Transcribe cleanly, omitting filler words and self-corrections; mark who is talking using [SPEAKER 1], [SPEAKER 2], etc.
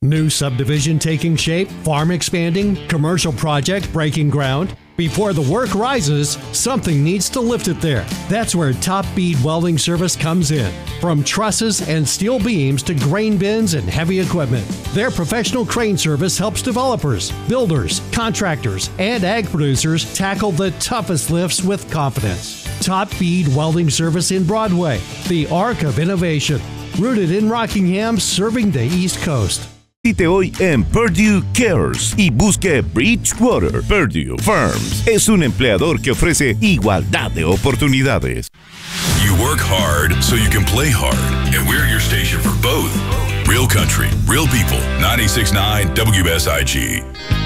[SPEAKER 1] New subdivision taking shape, farm expanding, commercial project breaking ground. Before the work rises, something needs to lift it there. That's where Top Bead Welding Service comes in. From trusses and steel beams to grain bins and heavy equipment, their professional crane service helps developers, builders, contractors, and ag producers tackle the toughest lifts with confidence. Top Bead Welding Service in Broadway, the arc of innovation. Rooted in Rockingham, serving the East Coast.
[SPEAKER 2] Visite hoy en Purdue Cares y busque Bridgewater. Purdue Farms es un empleador que ofrece igualdad de oportunidades.
[SPEAKER 3] You work hard so you can play hard, and we're your station for both. Real country, real people, 96.9 WSIG.